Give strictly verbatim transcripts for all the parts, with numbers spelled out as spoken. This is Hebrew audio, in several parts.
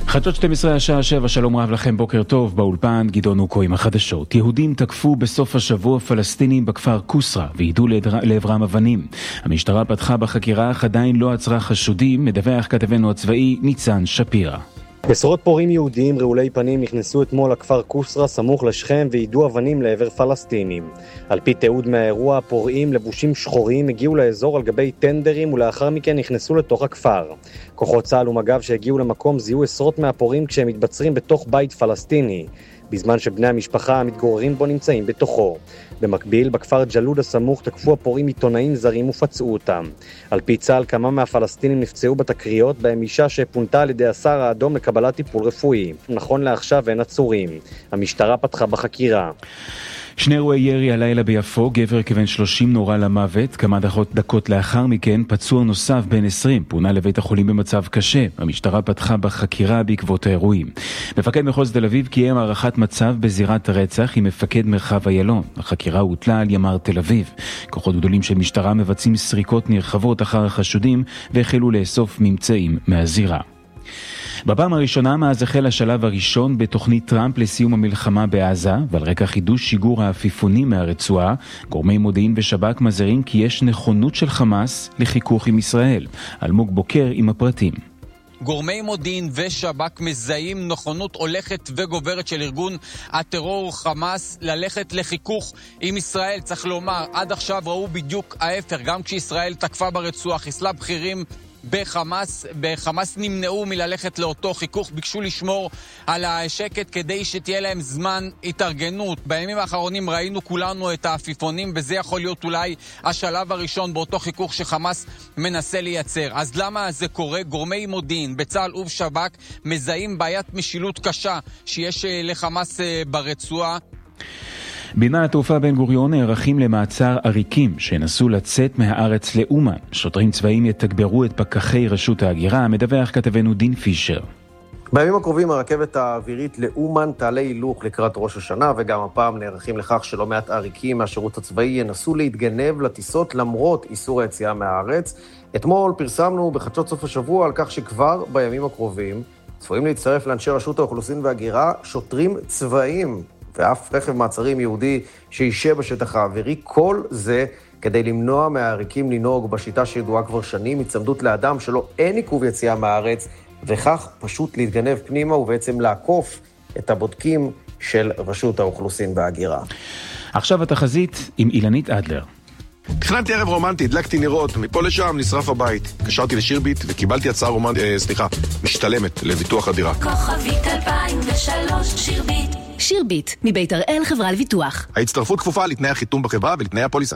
חדשות שתים עשרה השעה שבע, שלום רב לכם, בוקר טוב. באולפן גדעון אוקו עם החדשות. יהודים תקפו בסוף השבוע פלסטינים בכפר קוסרה ועידו לעברם אבנים. המשטרה פתחה בחקירה, אך עדיין לא עצרה חשודים, מדווח כתבנו הצבאי ניצן שפירא. עשרות פורעים יהודיים רעולי פנים נכנסו אתמול לכפר קוסרה סמוך לשכם ועידו אבנים לעבר פלסטינים. על פי תיעוד מהאירוע, הפורעים לבושים שחורים הגיעו לאזור על גבי טנדרים ולאחר מכן נכנסו לתוך הכפר. כוחות צה"ל ומג"ב שהגיעו למקום זיהו עשרות מהפורעים כשהם מתבצרים בתוך בית פלסטיני, בזמן שבני המשפחה המתגוררים בו נמצאים בתוכו. במקביל, בכפר ג'לוד הסמוך תקפו הפורעים עיתונאים זרים ופצעו אותם. על פי צה"ל, כמה מהפלסטינים נפצעו בתקריות, בהם אישה שפונתה על ידי הסהר האדום לקבלת טיפול רפואי. נכון לעכשיו אין עצורים. המשטרה פתחה בחקירה. שני אירועי ירי הלילה ביפו, גבר כבן שלושים נורה למוות, כמה דקות, דקות לאחר מכן פצוע נוסף בן עשרים, פונה לבית החולים במצב קשה. המשטרה פתחה בחקירה בעקבות האירועים. מפקד מחוז תל אביב קיים הערכת מצב בזירת הרצח עם מפקד מרחב איילון. החקירה הוטלה על ימ"ר תל אביב. כוחות גדולים של משטרה מבצעים סריקות נרחבות אחר החשודים והחלו לאסוף ממצאים מהזירה. בפעם הראשונה מאז החל השלב הראשון בתוכנית טראמפ לסיום המלחמה בעזה, ועל רקע חידוש שיגור העפיפונים מהרצועה, גורמי מודיעין ושב"כ מזהירים כי יש נכונות של חמאס לחיכוך עם ישראל. אלמוג בוקר עם הפרטים. גורמי מודיעין ושב"כ מזהים נכונות הולכת וגוברת של ארגון הטרור חמאס ללכת לחיכוך עם ישראל. צריך לומר, עד עכשיו ראו בדיוק ההפך, גם כשישראל תקפה ברצועה, חיסלה בכירים בחמאס, בחמאס נמנעו מללכת לאותו חיכוך, ביקשו לשמור על השקט כדי שתהיה להם זמן התארגנות. בימים האחרונים ראינו כולנו את העפיפונים, וזה יכול להיות אולי השלב הראשון באותו חיכוך שחמאס מנסה לייצר. אז למה זה קורה? גורמי מודיעין בצה"ל ובשב"כ מזהים בעיית משילות קשה שיש לחמאס ברצועה. בנמל התעופה בן גוריון נערכים למעצר עריקים שנסו לצאת מהארץ לאומן. שוטרים צבאיים יתגברו את פקחי רשות ההגירה, מדווח כתבנו דין פישר. בימים הקרובים הרכבת האווירית לאומן תעלה הילוך לקראת ראש השנה, וגם הפעם נערכים לכך שלא מעט עריקים מהשירות הצבאי ינסו להתגנב לטיסות למרות איסור היציאה מהארץ. אתמול פרסמנו בחדשות סוף השבוע על כך שכבר בימים הקרובים צפויים להצטרף לאנשי רשות האוכלוסין וההגירה שוטרים צבאיים ואף רכב מעצרים יהודי שישה בשטח האווירי. כל זה כדי למנוע מהעריקים לנהוג בשיטה שידועה כבר שנים, הצמדות לאדם שלא אין עיכוב יציאה מהארץ, וכך פשוט להתגנב פנימה ובעצם לעקוף את הבודקים של רשות האוכלוסין וההגירה. עכשיו התחזית עם אילנית אדלר. תכננתי ערב רומנטי, הדלקתי נרות, מפה לשם נשרף הבית. קשרתי לשירביט וקיבלתי הצעה רומנטית, אה, סליחה, משתלמת לביטוח הדירה. כוכבית אלפיים ושלוש שירביט. שירביט, מבית הראל חברה לביטוח. ההצטרפות כפופה לתנאי החיתום בחברה ולתנאי הפוליסה.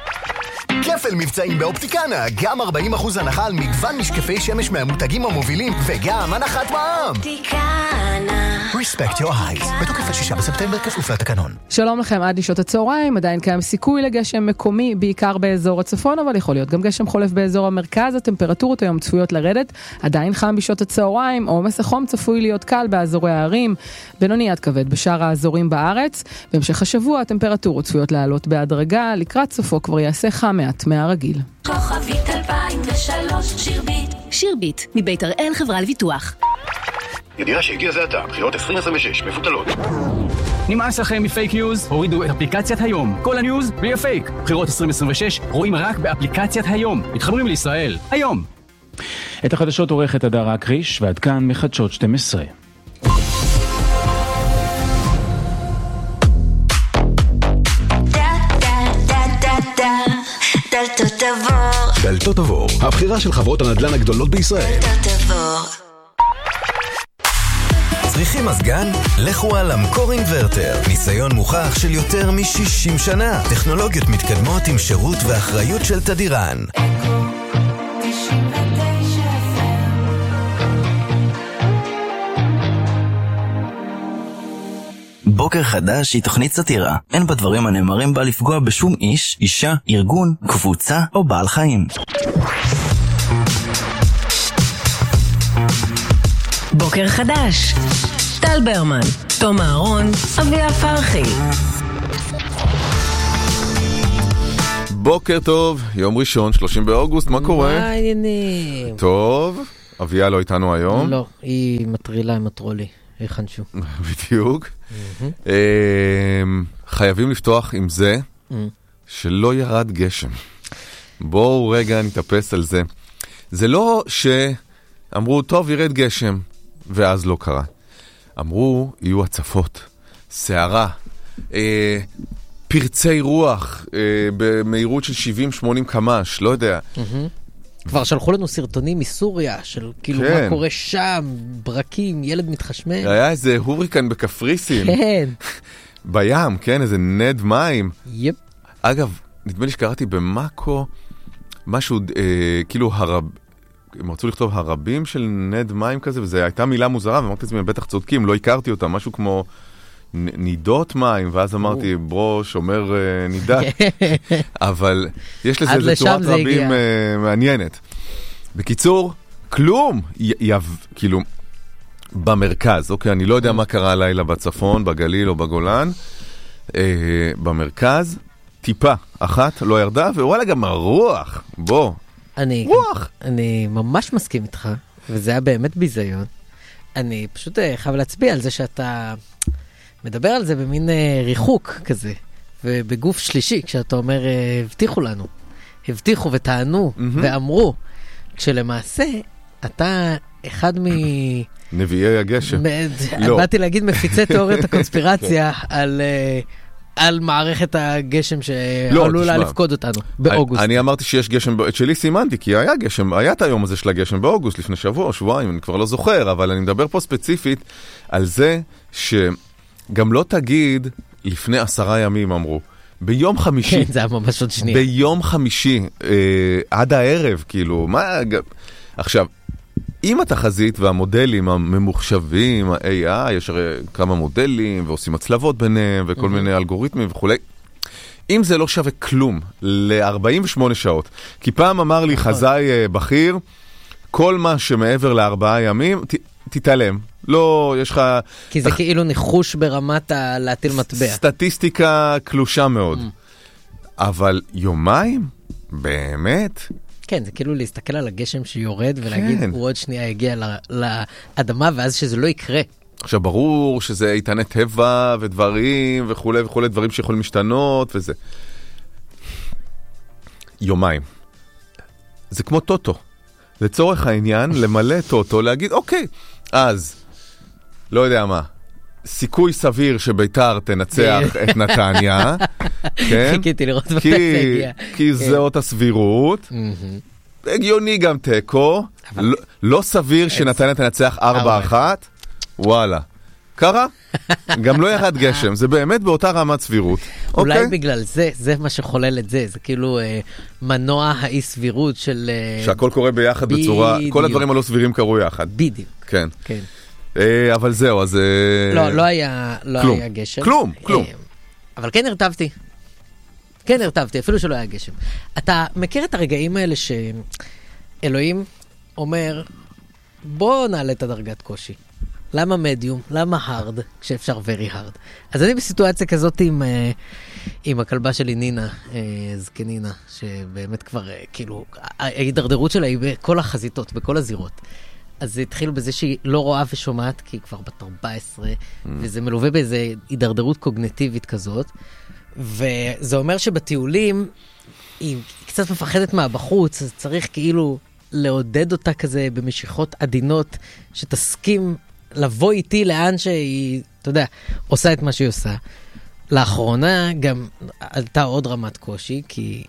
כפל מבצעים באופטיקנה, גם ארבעים אחוז הנחה על מגוון משקפי שמש מהמותגים המובילים, וגם הנחת מע"מ. אופטיקנה. Respect your eyes. בתוקף עד שישה בספטמבר, כפוף לתקנון. שלום לכם, עד לשעות הצהריים, עדיין קיים סיכוי לגשם מקומי, בעיקר באזור הצפון, אבל יכול להיות גם גשם חולף באזור המרכז. הטמפרטורות היום צפויות לרדת, עדיין חם בשעות הצהריים, עומס החום צפוי להיות קל באזורי הערים, בינוני עד כבד בשאר האזורים בארץ. בהמשך השבוע הטמפרטורות צפויות לעלות בהדרגה, לקראת סופו כבר יעשה חם מעט מהרגיל. כוכבית אלפיים ושלוש שירביט. שירביט, מבית הראל חברה לביטוח. ידיעה שהגיע זה עתה, בחירות עשרים עשרים ושש, מפותלות. נמאס לכם מפייק ניוז? הורידו את אפליקציית היום. כל הניוז בלי הפייק. בחירות עשרים עשרים ושש רואים רק באפליקציית היום. מתחברים לישראל. היום. את החדשות עורכת הדר אקריש, ועד כאן מחדשות שתים עשרה. דלתות עבור. דלתות עבור, הבחירה של חברות הנדל"ן הגדולות בישראל. דלתות עבור. צריכים מזגן? לכו על המקור אינברטר. ניסיון מוכח של יותר מ-שישים שנה. טכנולוגיות מתקדמות עם שירות ואחריות של תדירן. בוקר חדש היא תוכנית סאטירה. אין בדברים הנאמרים בה לפגוע בשום איש, אישה, ארגון, קבוצה או בעל חיים. בוקר חדש. טל ברמן, תום אהרון, אביה פרחי. בוקר טוב, יום ראשון, שלושים באוגוסט, מה קורה? מה העניינים? טוב. אביה לא איתנו היום. לא, היא מטרילה עם הטרולי, היא חנשו. בדיוק. חייבים לפתוח עם זה שלא ירד גשם. בואו רגע נתאפס על זה. זה לא שאמרו, טוב, ירד גשם, ואז לא קרה. אמרו, יהיו הצפות, שערה, אה, פרצי רוח, אה, במהירות של שבעים שמונים קמ"ש, לא יודע. כבר שלחו לנו סרטונים מסוריה, של כאילו כן. מה קורה שם, ברקים, ילד מתחשמל. היה איזה הוריקן בקפריסין. כן. בים, כן, איזה נד מים. יפ. אגב, נדמה לי שקראתי במאקו, משהו, אה, כאילו הרב... הם רצו לכתוב הרבים של נד מים כזה, וזו הייתה מילה מוזרה, ואמרתי לעצמי, בטח צודקים, לא הכרתי אותה, משהו כמו נידות מים, ואז אמרתי, ברו, שומר נידה. אבל יש לזה איזו צורת רבים מעניינת. בקיצור, כלום, כאילו, במרכז, אוקיי, אני לא יודע מה קרה הלילה בצפון, בגליל או בגולן, במרכז, טיפה, אחת לא ירדה, ווואלה גם הרוח, בוא. אני, אני ממש מסכים איתך, וזה היה באמת ביזיון. אני פשוט חייב להצביע על זה שאתה מדבר על זה במין ריחוק כזה, ובגוף שלישי, כשאתה אומר, הבטיחו לנו, הבטיחו וטענו ואמרו, כשלמעשה אתה אחד מ... נביאי הגשם. לא. באתי להגיד מפיצי תיאוריית הקונספירציה על... על מערכת הגשם שעלולה לפקוד אותנו באוגוסט. אני אמרתי שיש גשם, את שלי סימנתי, כי היה גשם, היה את היום הזה של הגשם באוגוסט, לפני שבוע או שבועיים, אני כבר לא זוכר, אבל אני מדבר פה ספציפית על זה שגם לא תגיד, לפני עשרה ימים אמרו, ביום חמישי. כן, זה היה ממש עוד שנייה. ביום חמישי, אה, עד הערב, כאילו, מה... עכשיו, עם התחזית והמודלים הממוחשבים, ה-איי איי, יש הרי כמה מודלים, ועושים הצלבות ביניהם, וכל מיני אלגוריתמים וכו'. אם זה לא שווה כלום, ל-ארבעים ושמונה שעות, כי פעם אמר לי חזאי בכיר, כל מה שמעבר לארבעה ימים, תתעלם. לא, יש לך... כי זה כאילו ניחוש ברמת להטיל מטבע. סטטיסטיקה קלושה מאוד. אבל יומיים? באמת? כן, זה כאילו להסתכל על הגשם שיורד ולהגיד, כן. הוא עוד שנייה יגיע לאדמה, ואז שזה לא יקרה. עכשיו, ברור שזה איתני טבע ודברים וכו' וכו', דברים שיכולים משתנות וזה. יומיים. זה כמו טוטו. לצורך העניין, למלא טוטו, להגיד, אוקיי, אז, לא יודע מה, סיכוי סביר שביתר תנצח את נתניה, כן? חיכיתי לראות מתי זה הגיע. כי זאת הסבירות. הגיוני גם טקו. לא סביר שנתניה תנצח ארבע אחת. וואלה. קרה? גם לא ירד גשם. זה באמת באותה רמת סבירות. אולי בגלל זה, זה מה שחולל את זה. זה כאילו מנוע האי סבירות של... שהכל קורה ביחד בצורה... כל הדברים הלא סבירים קרו יחד. בדיוק. כן. כן. אבל זהו, אז... לא, לא היה, לא היה גשם. כלום, כלום. אבל כן הרטבתי. כן הרטבתי, אפילו שלא היה גשם. אתה מכיר את הרגעים האלה שאלוהים אומר, בוא נעלה את הדרגת קושי. למה מדיום? למה הרד? כשאפשר very hard. אז אני בסיטואציה כזאת עם, עם הכלבה שלי נינה, זקנינה, שבאמת כבר, כאילו, ההידרדרות שלה היא בכל החזיתות, בכל הזירות. אז זה התחיל בזה שהיא לא רואה ושומעת, כי היא כבר בת ארבע עשרה, mm. וזה מלווה באיזו הידרדרות קוגניטיבית כזאת, וזה אומר שבטיולים היא קצת מפחדת מהבחוץ, אז צריך כאילו לעודד אותה כזה במשיכות עדינות, שתסכים לבוא איתי לאן שהיא, אתה יודע, עושה את מה שהיא עושה. לאחרונה גם עלתה עוד רמת קושי, כי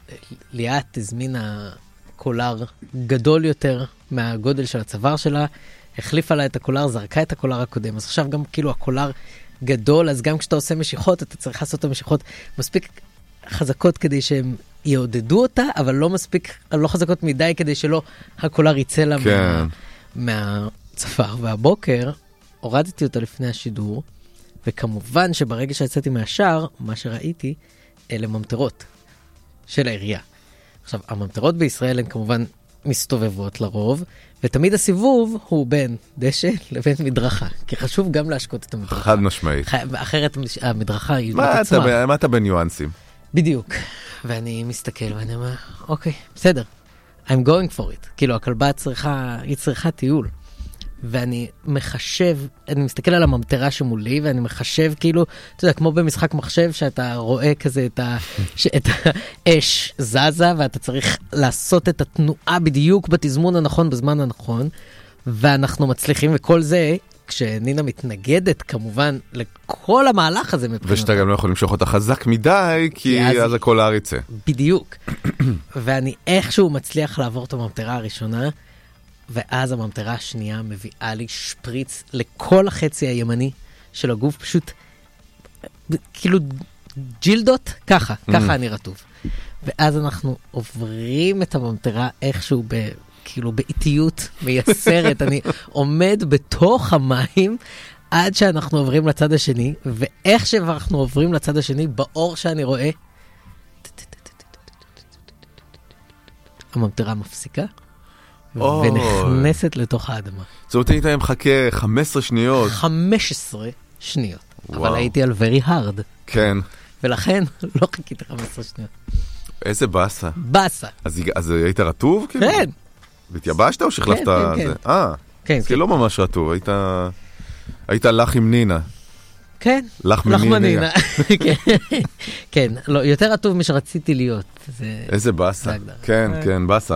ליאת הזמינה קולר גדול יותר מהגודל של הצוואר שלה, החליפה לה את הקולר, זרקה את הקולר הקודם, אז עכשיו גם כאילו הקולר גדול, אז גם כשאתה עושה משיכות, אתה צריך לעשות את המשיכות מספיק חזקות כדי שהם יעודדו אותה, אבל לא מספיק, לא חזקות מדי כדי שלא הקולר יצא לה כן. מה, מהצוואר. והבוקר הורדתי אותה לפני השידור, וכמובן שברגע שיצאתי מהשער, מה שראיתי, אלה ממטרות של העירייה. עכשיו, הממטרות בישראל הן כמובן מסתובבות לרוב, ותמיד הסיבוב הוא בין דשא לבין מדרכה, כי חשוב גם להשקות את המדרכה. חד משמעית. אחרת המדרכה היא לא תצמח. מה אתה בניואנסים? בדיוק. ואני מסתכל ואני אומר, אוקיי, בסדר. I'm going for it. כאילו, הכלבה צריכה, היא צריכה טיול. ואני מחשב, אני מסתכל על הממטרה שמולי, ואני מחשב כאילו, אתה יודע, כמו במשחק מחשב, שאתה רואה כזה את, ה, את האש זזה, ואתה צריך לעשות את התנועה בדיוק בתזמון הנכון, בזמן הנכון, ואנחנו מצליחים, וכל זה, כשנינה מתנגדת כמובן לכל המהלך הזה מבחינת. ושאתה גם לא יכול למשוך אותה חזק מדי, כי אז, אז הכל האריצה. בדיוק. ואני איכשהו מצליח לעבור את הממטרה הראשונה, ואז הממטרה השנייה מביאה לי שפריץ לכל החצי הימני של הגוף, פשוט כאילו ג'ילדות, ככה, ככה אני רטוב. ואז אנחנו עוברים את הממטרה איכשהו ב... כאילו באיטיות מייסרת, אני עומד בתוך המים עד שאנחנו עוברים לצד השני, ואיך שאנחנו עוברים לצד השני, באור שאני רואה, הממטרה מפסיקה, ונכנסת לתוך האדמה. זאת אומרת, היית מחכה חמש עשרה שניות. חמש עשרה שניות. אבל הייתי על very hard. כן. ולכן לא חיכיתי חמש עשרה שניות. איזה בסה. בסה. אז היית רטוב? כן. והתייבשת או שחלפת? כן, כן, כן. אה, כן. זה לא ממש רטוב, היית לך עם נינה. כן. לך מנינה. כן, לא, יותר רטוב משרציתי להיות. איזה בסה. כן, כן, בסה.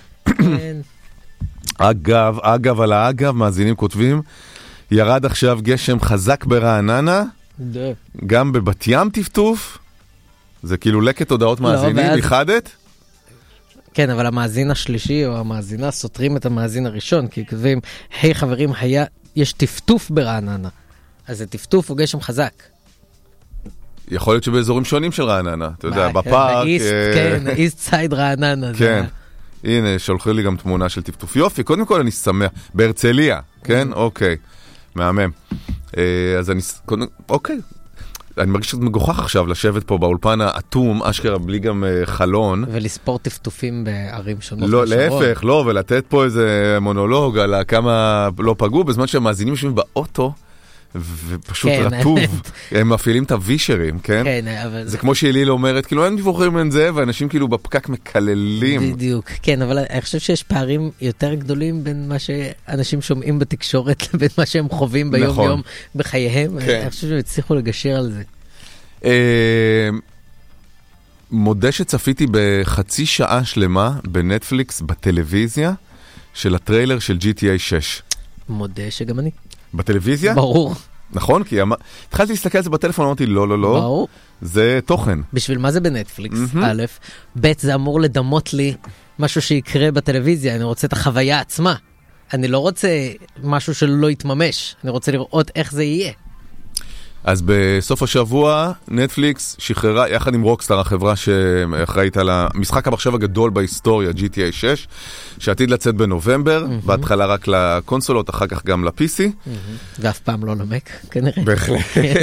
אגב, אגב על האגב, מאזינים כותבים, ירד עכשיו גשם חזק ברעננה, גם בבת ים טפטוף, זה כאילו לקט הודעות מאזינים, ייחדת? כן, אבל המאזין השלישי או המאזינה סותרים את המאזין הראשון, כי כותבים, היי חברים, היה, יש טפטוף ברעננה, אז זה טפטוף או גשם חזק. יכול להיות שבאזורים שונים של רעננה, אתה יודע, בפארק. כן, איסט סייד רעננה. כן. הנה, שולחו לי גם תמונה של טפטוף. יופי, קודם כל אני שמח. בהרצליה, כן? אוקיי. מהמם. אז אני... אוקיי. אני מרגיש שאת מגוחך עכשיו לשבת פה באולפן האטום, אשכרה בלי גם חלון. ולספור טפטופים בערים שונות. לא, להפך, לא, ולתת פה איזה מונולוג על כמה לא פגעו, בזמן שהמאזינים יושבים באוטו, ופשוט רטוב, הם מפעילים את הווישרים, כן? כן, אבל... זה כמו שאלילה אומרת, כאילו אין דיווחים בין זה, ואנשים כאילו בפקק מקללים. בדיוק, כן, אבל אני חושב שיש פערים יותר גדולים בין מה שאנשים שומעים בתקשורת, לבין מה שהם חווים ביום יום בחייהם. אני חושב שהם הצליחו לגשר על זה. מודה שצפיתי בחצי שעה שלמה בנטפליקס, בטלוויזיה, של הטריילר של ג'י טי איי שש. מודה שגם אני. בטלוויזיה? ברור. נכון, כי התחלתי להסתכל על זה בטלפון, אמרתי, לא, לא, לא. ברור. זה תוכן. בשביל מה זה בנטפליקס? א', ב', זה אמור לדמות לי משהו שיקרה בטלוויזיה, אני רוצה את החוויה עצמה. אני לא רוצה משהו שלא יתממש, אני רוצה לראות איך זה יהיה. אז בסוף השבוע, נטפליקס שחררה, יחד עם רוקסטאר, החברה שאחראית על המשחק המחשב הגדול בהיסטוריה, ג'י טי איי שש, שעתיד לצאת בנובמבר, בהתחלה רק לקונסולות, אחר כך גם ל-פי סי. ואף פעם לא נמק, כנראה. בהחלט.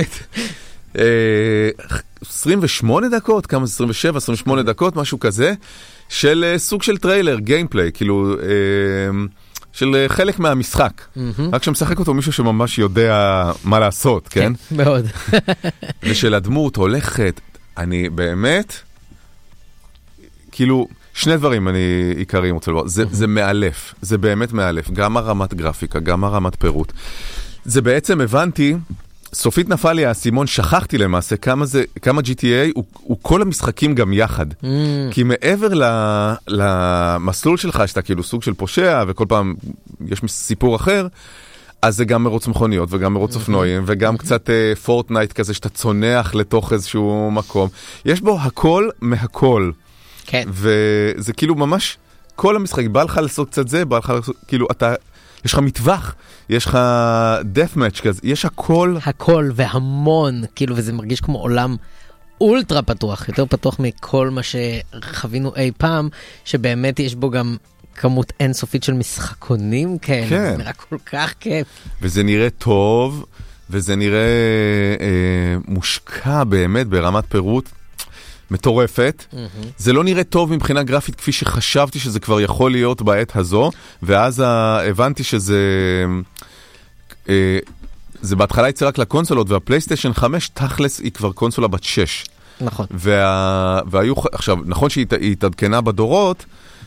עשרים ושמונה דקות, כמה זה עשרים ושבע, עשרים ושמונה דקות, משהו כזה, של סוג של טריילר, גיימפליי, כאילו... של חלק מהמשחק. רק שמשחק אותו מישהו שממש יודע מה לעשות, כן? כן, מאוד. ושל הדמות הולכת, אני באמת, כאילו, שני דברים אני עיקריים רוצה לומר. זה מאלף, זה באמת מאלף. גם הרמת גרפיקה, גם הרמת פירוט. זה בעצם הבנתי, סופית נפל לי האסימון, שכחתי למעשה כמה זה, כמה ג'י טי איי הוא, הוא כל המשחקים גם יחד. Mm. כי מעבר ל, למסלול שלך, שאתה כאילו סוג של פושע, וכל פעם יש סיפור אחר, אז זה גם מרוץ מכוניות, וגם מרוץ אופנועים, וגם קצת uh, פורטנייט כזה, שאתה צונח לתוך איזשהו מקום. יש בו הכל מהכל. כן. וזה כאילו ממש, כל המשחק, בא לך לעשות קצת זה, בא לך לעשות, כאילו אתה... יש לך מטווח, יש לך death match כזה, יש הכל. הכל והמון, כאילו, וזה מרגיש כמו עולם אולטרה פתוח, יותר פתוח מכל מה שחווינו אי פעם, שבאמת יש בו גם כמות אינסופית של משחקונים, כן, כן. זה נראה כל כך כיף. וזה נראה טוב, וזה נראה אה, מושקע באמת ברמת פירוט. מטורפת. Mm-hmm. זה לא נראה טוב מבחינה גרפית כפי שחשבתי שזה כבר יכול להיות בעת הזו, ואז הבנתי שזה אה, זה בהתחלה יצא רק לקונסולות, והפלייסטיישן חמש תכלס היא כבר קונסולה בת שש. נכון. וה, והיו, עכשיו, נכון שהיא התעדכנה בדורות,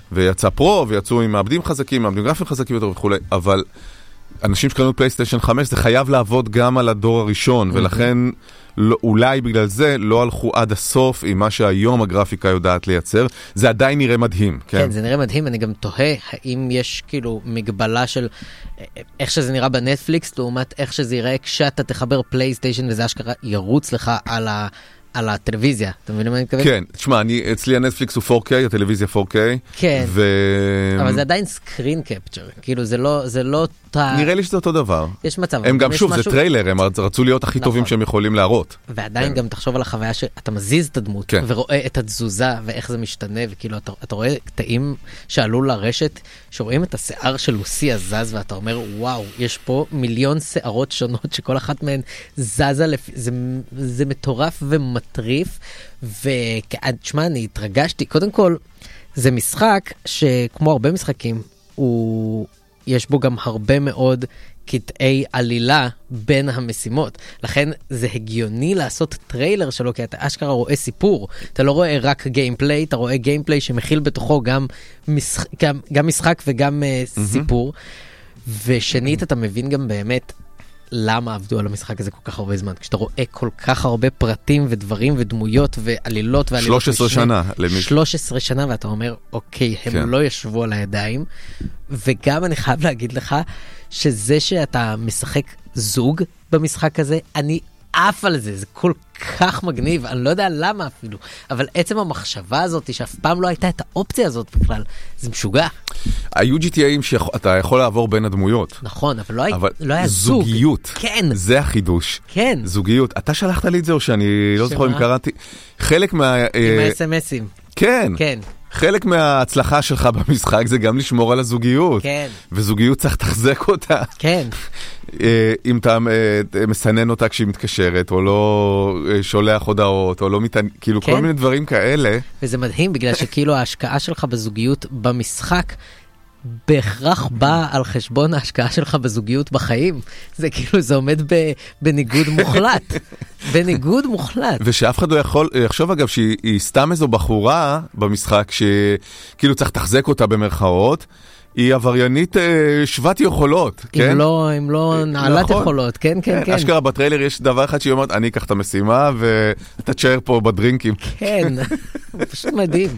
ויצא פרו, ויצאו עם מעבדים חזקים, מעבדים גרפיים חזקים יותר וכו', אבל אנשים שקנו פלייסטיישן חמש, זה חייב לעבוד גם על הדור הראשון, ולכן לא, אולי בגלל זה לא הלכו עד הסוף עם מה שהיום הגרפיקה יודעת לייצר. זה עדיין נראה מדהים. כן, כן, זה נראה מדהים. אני גם תוהה האם יש כאילו מגבלה של איך שזה נראה בנטפליקס, לעומת איך שזה יראה כשאתה תחבר פלייסטיישן וזה אשכרה ירוץ לך על ה... על הטלוויזיה, אתה מבין מה אני מתכוון? כן, תשמע, אני, אצלי הנטפליקס הוא פור קיי, הטלוויזיה פור קיי. כן, ו... אבל זה עדיין סקרין קפצ'ר, כאילו זה לא, זה לא... נראה לי שזה אותו דבר. יש מצב. הם גם שוב, זה טריילר, הם רצו להיות הכי טובים שהם יכולים להראות. ועדיין גם תחשוב על החוויה שאתה מזיז את הדמות, ורואה את התזוזה ואיך זה משתנה, וכאילו אתה רואה קטעים שעלו לרשת, שרואים את השיער של לוסי הזז, ואתה אומר, וואו, יש פה מיליון שערות שונות, שכל אחת מהן זזה, זה מטורף ומטריף, ותשמע, אני התרגשתי. קודם כל, זה משחק שכמו הרבה משחקים, הוא... יש בו גם הרבה מאוד קטעי עלילה בין המשימות. לכן זה הגיוני לעשות טריילר שלו, כי אתה אשכרה רואה סיפור. אתה לא רואה רק גיימפליי, אתה רואה גיימפליי שמכיל בתוכו גם משחק, גם, גם משחק וגם uh, סיפור. ושנית, אתה מבין גם באמת למה עבדו על המשחק הזה כל כך הרבה זמן. כשאתה רואה כל כך הרבה פרטים ודברים ודמויות ועלילות ועלילות. שלוש עשרה שנה. שלוש עשרה שנה, ואתה אומר, אוקיי, הם כן. לא ישבו על הידיים. וגם אני חייב להגיד לך, שזה שאתה משחק זוג במשחק הזה, אני עף על זה, זה כל כך מגניב, אני לא יודע למה אפילו, אבל עצם המחשבה הזאת, שאף פעם לא הייתה את האופציה הזאת בכלל, זה משוגע. היו ג'י טי איי שאתה יכול לעבור בין הדמויות. נכון, אבל לא, אבל לא היה זוג. זוגיות. כן. זה החידוש. כן. זוגיות. אתה שלחת לי את זה או שאני לא זוכר אם קראתי. חלק מה... עם ה-אס אם אסים. כן. כן. חלק מההצלחה שלך במשחק זה גם לשמור על הזוגיות. כן. וזוגיות צריך תחזק אותה. כן. אם אתה מסנן אותה כשהיא מתקשרת, או לא שולח הודעות, או לא מתעניין, כאילו כל מיני דברים כאלה. וזה מדהים, בגלל שכאילו ההשקעה שלך בזוגיות במשחק, בהכרח בא על חשבון ההשקעה שלך בזוגיות בחיים. זה כאילו, זה עומד בניגוד מוחלט. בניגוד מוחלט. ושאף אחד לא יכול, יחשוב אגב שהיא סתם איזו בחורה במשחק, שכאילו צריך תחזק אותה במרכאות, היא עבריינית שוות יכולות, כן? אם לא, אם לא נעלת יכולות, כן, כן, כן. אשכרה בטריילר יש דבר אחד שהיא אומרת, אני אקח את המשימה, ואתה תשאר פה בדרינקים. כן, פשוט מדהים.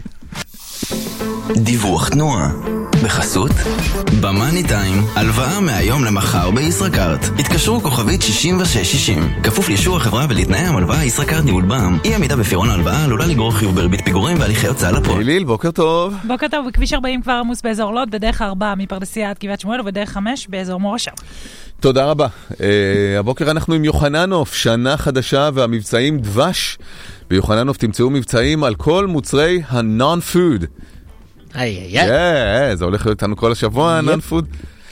דיווח תנועה בחסות במאני טיים, הלוואה מהיום למחר בישראכרט. התקשרו כוכבית שישים ושש שישים. כפוף לאישור החברה ולתנאי המלוואה. ישראכרט ניהול בע"מ. אי עמידה בפירעון ההלוואה עלולה לגרור חיוב בריבית פיגורים והליכי הוצאה לפועל. ליל, בוקר טוב. בוקר טוב. בכביש ארבעים כבר עמוס באזור לוד, בדרך ארבע מפרדסיה עד גבעת שמואל, ובדרך חמש באזור מורשה. תודה רבה. הבוקר אנחנו עם יוחננוף, שנה חדשה והמבצעים דבש. ביוחננוף תמצאו מבצעים על כל מוצרי הנון-פוד. איי, איי, איי. זה הולך איתנו כל השבוע, נון-פוד.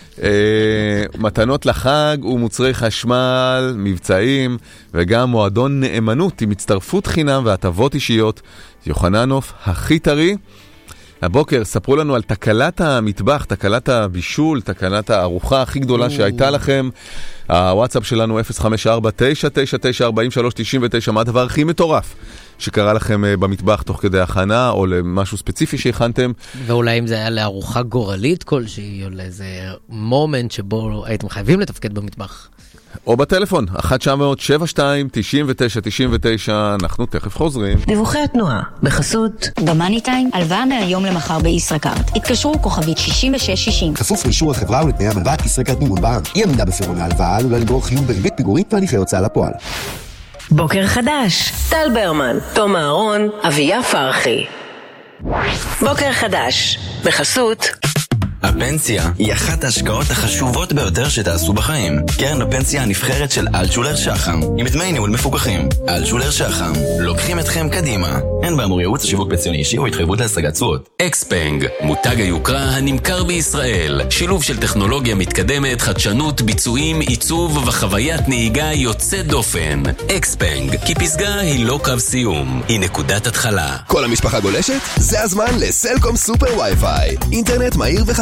מתנות לחג ומוצרי חשמל, מבצעים, וגם מועדון נאמנות עם הצטרפות חינם והטבות אישיות. יוחננוף הכי טרי. הבוקר ספרו לנו על תקלת המטבח, תקלת הבישול, תקלת הארוחה הכי גדולה שהייתה לכם. הוואטסאפ שלנו אפס חמש ארבע תשע תשע תשע ארבעים ושלוש תשעים ותשע. מה הדבר הכי מטורף שקרה לכם במטבח תוך כדי הכנה, או למשהו ספציפי שהכנתם? ואולי אם זה היה לארוחה גורלית כלשהי, או לאיזה מומנט שבו הייתם חייבים לתפקד במטבח. או בטלפון, אחת תשע אפס אפס שבע שתיים תשעים ותשע תשעים ותשע. אנחנו תכף חוזרים. דיווחי התנועה בחסות במאני טיים, הלוואה מהיום למחר בישראכרט. התקשרו כוכבית שישים ושש שישים. כפוף לאישור החברה ולתנאי המלוואה. ישראכרט ניהול בע"מ. אי עמידה בפירעון ההלוואה עלולה לגרור חיוב בריבית פיגורים והליכי הוצאה לפועל. בוקר חדש, טל ברמן, תום אהרון, אביה פרחי. בוקר חדש בחסות הפנסיה היא אחת ההשקעות החשובות ביותר שתעשו בחיים. קרן הפנסיה הנבחרת של אלטשולר שחם, עם דמי ניהול מפוקחים. אלטשולר שחם, לוקחים אתכם קדימה. אין באמור ייעוץ שיווק פנסיוני אישי או התחייבות להשגת תשואות. אקספנג, מותג היוקרה הנמכר בישראל. שילוב של טכנולוגיה מתקדמת, חדשנות, ביצועים, עיצוב וחוויית נהיגה יוצאת דופן. אקספנג, כי פסגה היא לא קו סיום, היא נקודת התחלה. כל המשפחה גולשת? זה הזמן לסלקום סופר וי-פיי. אינטרנט מהיר וחזק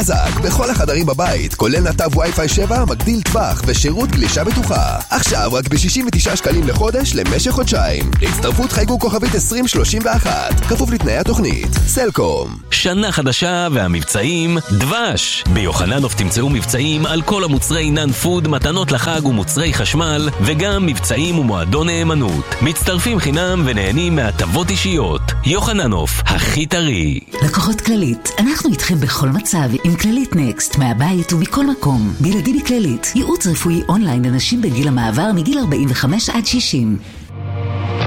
חזק בכל החדרים בבית, כולל נתב וי-פיי שבע, מגדיל טווח ושירות גלישה בטוחה. עכשיו רק ב-שישים ותשעה שקלים לחודש למשך חודשיים. להצטרפות חייגו כוכבית עשרים שלושים ואחת, כפוף לתנאי התוכנית. סלקום. שנה חדשה והמבצעים דבש. ביוחננוף תמצאו מבצעים על כל המוצרי נאן פוד, מתנות לחג ומוצרי חשמל, וגם מבצעים ומועדון נאמנות. מצטרפים חינם ונהנים מהטבות אישיות. יוחננוף, הכי טרי. לקוחות כללית, אנחנו איתכם בכל מצב עם כללית נקסט, מהבית ומכל מקום. בלעדי בכללית, ייעוץ רפואי אונליין לנשים בגיל המעבר מגיל ארבעים וחמש עד שישים.